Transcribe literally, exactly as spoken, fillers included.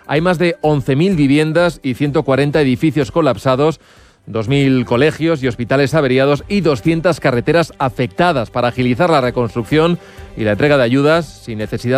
Hay más de once mil viviendas y ciento cuarenta edificios colapsados, dos mil colegios y hospitales averiados y doscientas carreteras afectadas. Para agilizar la reconstrucción y la entrega de ayudas sin necesidad